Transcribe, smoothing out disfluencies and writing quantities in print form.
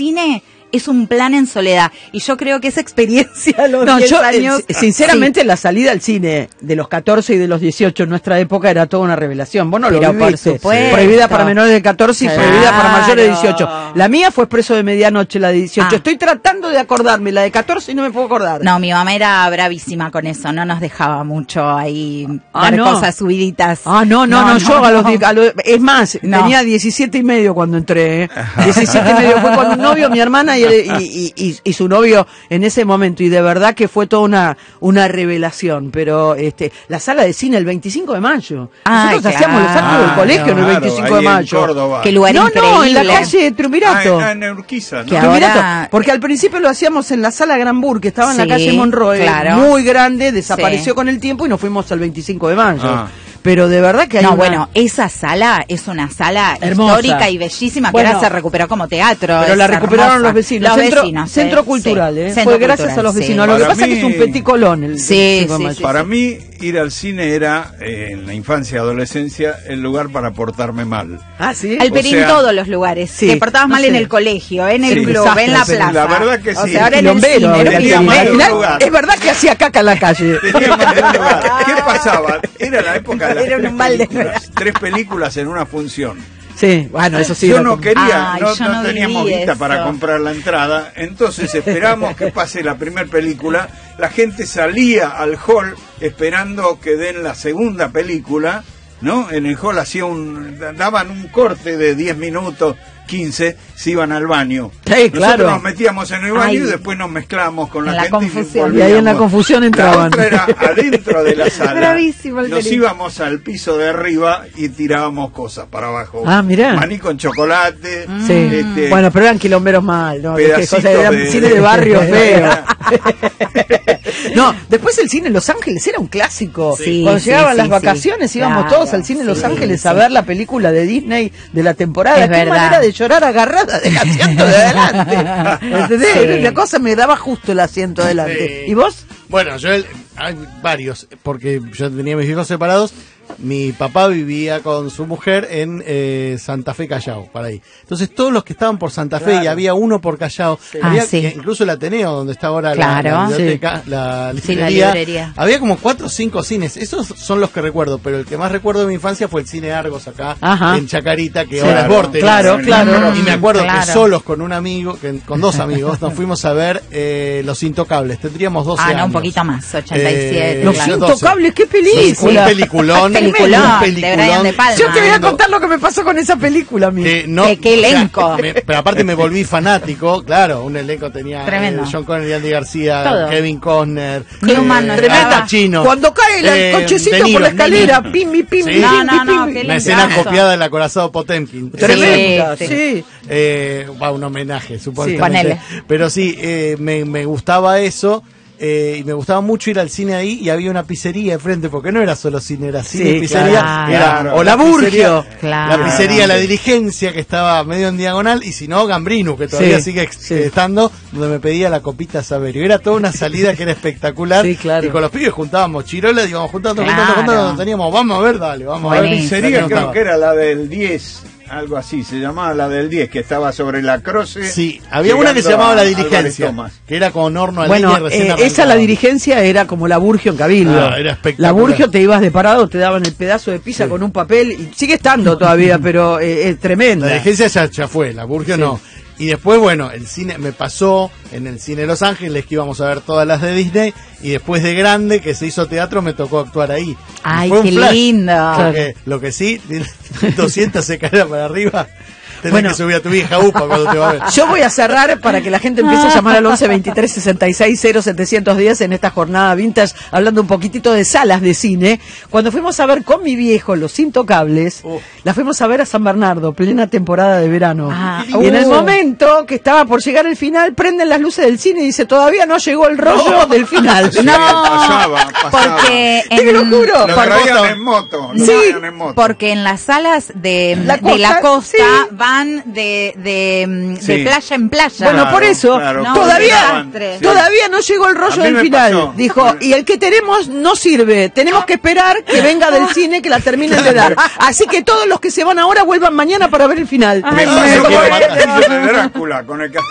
cine es un plan en soledad. Y yo creo que esa experiencia a los 10 años... Sinceramente, la salida al cine de los 14 y de los 18 en nuestra época era toda una revelación. Vos no lo viviste. Por supuesto. Prohibida para menores de 14 y prohibida para mayores de 18. La mía fue Expreso de Medianoche, la de 18. Estoy tratando de acordarme, la de 14 y no me puedo acordar. No, mi mamá era bravísima con eso. No nos dejaba mucho ahí dar cosas subiditas. Yo es más, tenía 17 y medio cuando entré. 17 y medio fue con un novio, mi hermana y su novio en ese momento, y de verdad que fue toda una revelación. Pero la sala de cine el 25 de mayo. Nosotros hacíamos los actos del colegio en el 25 de mayo. En Córdoba. Qué lugar increíble. En la calle Triunvirato. En Urquiza, ¿no? Ahora... Porque al principio lo hacíamos en la sala Granburg, que estaba en la calle Monroe, muy grande, desapareció con el tiempo y nos fuimos al 25 de mayo. Pero de verdad que hay esa sala es una sala hermosa, histórica y bellísima, que ahora se recuperó como teatro. Pero la recuperaron hermosa. los vecinos. Centro cultural, Fue gracias a los vecinos. Lo que pasa es que es un petit colón el Para mí, ir al cine era, en la infancia y adolescencia, el lugar para portarme mal. ¿Sí? En todos los lugares. Te portabas mal en el colegio, en el club, en la plaza. La verdad que sí. Ahora en el cine. Es verdad que hacía caca en la calle. ¿Qué pasaba? Era la época de las 3 películas en una función. Sí, bueno, eso sí. Yo no quería, no teníamos vista para comprar la entrada, entonces esperamos que pase la primera película, la gente salía al hall esperando que den la segunda película, ¿no? En el hall daban un corte de 10 minutos, 15, se iban al baño. Nosotros nos metíamos en el baño y después nos mezclábamos con la gente y ahí en la confusión entraban. La otra era adentro de la sala. Nos íbamos al piso de arriba y tirábamos cosas para abajo. Mirá. Maní con chocolate. Bueno, pero eran quilomberos mal, ¿no? Eran cine de barrio feo. No, después el cine en Los Ángeles era un clásico. Cuando llegaban las vacaciones íbamos todos al cine en Los Ángeles a ver la película de Disney de la temporada. Qué manera de llorar agarrada del asiento de adelante. ¿Entendés? Una cosa me daba justo el asiento de adelante. ¿Y vos? Bueno, hay varios, porque yo tenía mis hijos separados. Mi papá vivía con su mujer en Santa Fe, Callao, para ahí. Entonces todos los que estaban por Santa Fe, y había uno por Callao, había incluso el Ateneo, donde está ahora la biblioteca, la librería, había como 4 o 5 cines. Esos son los que recuerdo, pero el que más recuerdo de mi infancia fue el Cine Argos acá, en Chacarita, que ahora es Vortex. Claro. Y me acuerdo que solos con un amigo, con 2 amigos, nos fuimos a ver Los Intocables. Tendríamos 12 años. Un poquito más, 87. Los Intocables, qué película. Un peliculón. De Brian De Palma. Yo te voy a contar lo que me pasó con esa película, amigo. ¿Qué elenco? Pero aparte me volví fanático, claro, un elenco tenía John Connery, Andy García, Kevin Costner, qué humano, tremenda Chino. Cuando cae el cochecito por la escalera, pim. Una escena copiada del acorazado Potemkin. Tremenda, un homenaje, supuestamente. Pero sí, me gustaba eso. Y me gustaba mucho ir al cine ahí, y había una pizzería enfrente, porque no era solo cine, era cine y pizzería, o la Burgio, la pizzería La Diligencia, que estaba medio en diagonal, y si no, Gambrino, que todavía sigue estando, donde me pedía la copita Saverio. Era toda una salida que era espectacular, y con los pibes juntábamos chirolas, íbamos juntando, teníamos, vamos a ver, vamos a ver. La pizzería creo que era la del 10. Algo así, se llamaba la del 10, que estaba sobre la Croce. Sí, había una que se llamaba La Diligencia, que era con horno a leña recién esa La Diligencia era como la Burgio en Cabildo. Era espectacular. La Burgio te ibas de parado, te daban el pedazo de pizza con un papel, y sigue estando todavía, pero es tremenda. La Diligencia ya fue, la Burgio no. Y después, bueno, el cine me pasó en el cine Los Ángeles, que íbamos a ver todas las de Disney, y después de grande, que se hizo teatro, me tocó actuar ahí. ¡Ay, qué lindo! Porque lo que sí, 200 se caen para arriba. Tenés que subir a tu vieja UPA cuando te va a ver. Yo voy a cerrar para que la gente empiece a llamar al 11 23 66 0710 en esta jornada vintage, hablando un poquitito de salas de cine. Cuando fuimos a ver con mi viejo Los Intocables, la fuimos a ver a San Bernardo, plena temporada de verano. Y en el momento que estaba por llegar el final, prenden las luces del cine y dice, todavía no llegó el rollo del final. Pasaba. Porque te lo juro. Lo traían en moto. Porque en las salas de la costa van de playa en playa. Bueno, por eso, todavía no llegó el rollo del final. Pasó. Dijo, y el que tenemos no sirve. Tenemos que esperar que venga del cine, que la terminen de dar. Así que todos los que se van ahora vuelvan mañana para ver el final. Me pasó con el Drácula, con el